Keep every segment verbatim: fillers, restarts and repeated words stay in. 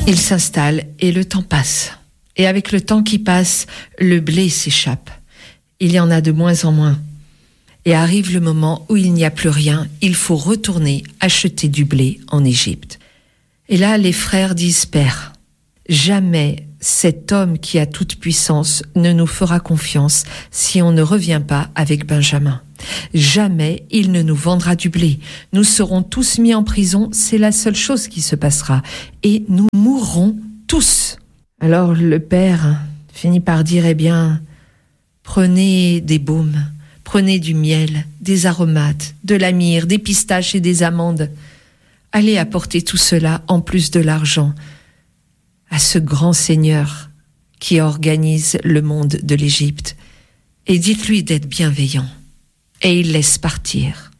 Il s'installe et le temps passe. Et avec le temps qui passe, le blé s'échappe. Il y en a de moins en moins. Et arrive le moment où il n'y a plus rien. Il faut retourner acheter du blé en Égypte. Et là, les frères disent, Père, jamais cet homme qui a toute puissance ne nous fera confiance si on ne revient pas avec Benjamin. Jamais il ne nous vendra du blé. Nous serons tous mis en prison, c'est la seule chose qui se passera. Et nous mourrons tous. Alors le père finit par dire, eh bien, prenez des baumes, prenez du miel, des aromates, de la myrrhe, des pistaches et des amandes. Allez apporter tout cela en plus de l'argent à ce grand Seigneur qui organise le monde de l'Égypte et dites-lui d'être bienveillant. Et il laisse partir.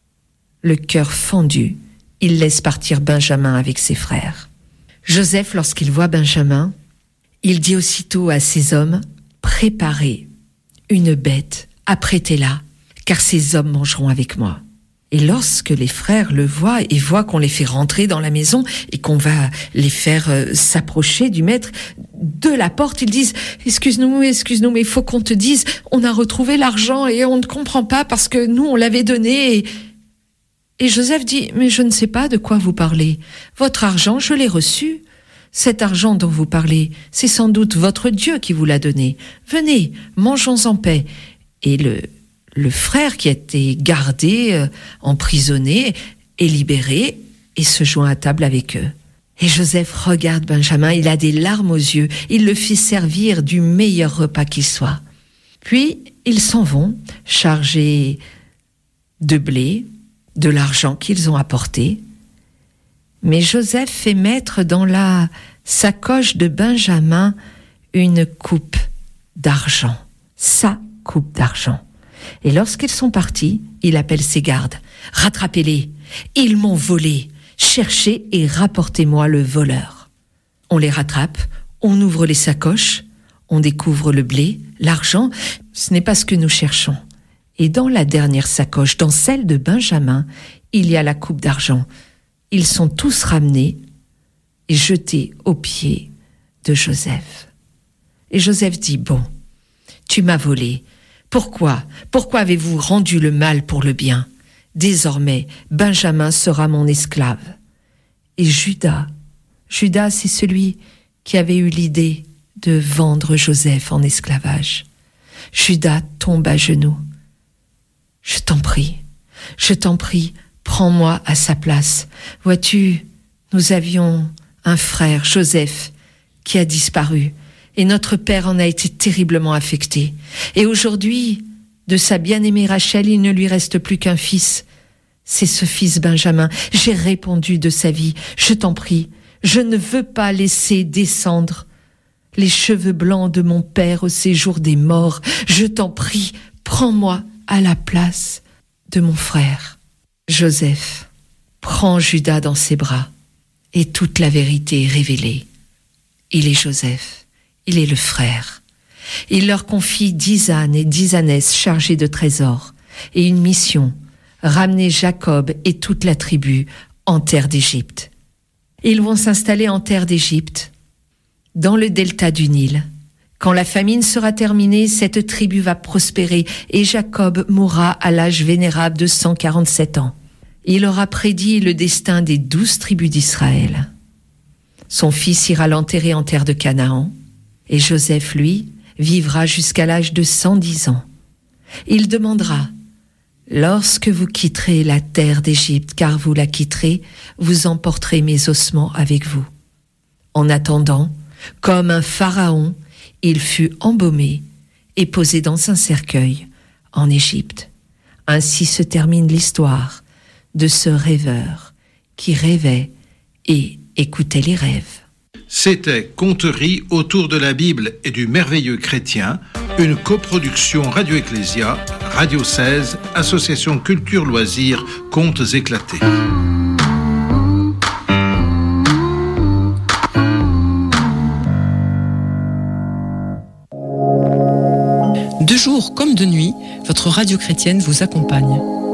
Le cœur fendu, il laisse partir Benjamin avec ses frères. Joseph, lorsqu'il voit Benjamin, il dit aussitôt à ses hommes, préparez une bête, apprêtez-la, car ces hommes mangeront avec moi. Et lorsque les frères le voient et voient qu'on les fait rentrer dans la maison et qu'on va les faire euh, s'approcher du maître de la porte, ils disent « Excuse-nous, excuse-nous, mais il faut qu'on te dise, on a retrouvé l'argent et on ne comprend pas parce que nous, on l'avait donné. » Et, et Joseph dit « Mais je ne sais pas de quoi vous parlez. Votre argent, je l'ai reçu. Cet argent dont vous parlez, c'est sans doute votre Dieu qui vous l'a donné. Venez, mangeons en paix. » Et le... Le frère qui a été gardé, euh, emprisonné, est libéré et se joint à table avec eux. Et Joseph regarde Benjamin, il a des larmes aux yeux, il le fait servir du meilleur repas qu'il soit. Puis, ils s'en vont, chargés de blé, de l'argent qu'ils ont apporté. Mais Joseph fait mettre dans la sacoche de Benjamin une coupe d'argent, sa coupe d'argent. Et lorsqu'ils sont partis, il appelle ses gardes. « Rattrapez-les, ils m'ont volé. Cherchez et rapportez-moi le voleur. » On les rattrape, on ouvre les sacoches, on découvre le blé, l'argent. Ce n'est pas ce que nous cherchons. Et dans la dernière sacoche, dans celle de Benjamin, il y a la coupe d'argent. Ils sont tous ramenés et jetés aux pieds de Joseph. Et Joseph dit « Bon, tu m'as volé. Pourquoi ? Pourquoi avez-vous rendu le mal pour le bien ? Désormais, Benjamin sera mon esclave. » Et Judas, Judas, c'est celui qui avait eu l'idée de vendre Joseph en esclavage. Judas tombe à genoux. « Je t'en prie, je t'en prie, prends-moi à sa place. Vois-tu, nous avions un frère, Joseph, qui a disparu. Et notre père en a été terriblement affecté. Et aujourd'hui, de sa bien-aimée Rachel, il ne lui reste plus qu'un fils. C'est ce fils Benjamin. J'ai répondu de sa vie. Je t'en prie, je ne veux pas laisser descendre les cheveux blancs de mon père au séjour des morts. Je t'en prie, prends-moi à la place de mon frère. » Joseph prend Judas dans ses bras et toute la vérité est révélée. Il est Joseph. Il est le frère. Il leur confie dix ânes et dix ânesses chargés de trésors et une mission, ramener Jacob et toute la tribu en terre d'Égypte. Ils vont s'installer en terre d'Égypte, dans le delta du Nil. Quand la famine sera terminée, cette tribu va prospérer et Jacob mourra à l'âge vénérable de cent quarante-sept ans. Il aura prédit le destin des douze tribus d'Israël. Son fils ira l'enterrer en terre de Canaan. Et Joseph, lui, vivra jusqu'à l'âge de cent dix ans. Il demandera, « Lorsque vous quitterez la terre d'Égypte, car vous la quitterez, vous emporterez mes ossements avec vous. » En attendant, comme un pharaon, il fut embaumé et posé dans un cercueil en Égypte. Ainsi se termine l'histoire de ce rêveur qui rêvait et écoutait les rêves. C'était Conteries autour de la Bible et du merveilleux chrétien, une coproduction Radio Ecclésia, Radio seize, Association Culture Loisirs, Contes éclatés. De jour comme de nuit, votre radio chrétienne vous accompagne.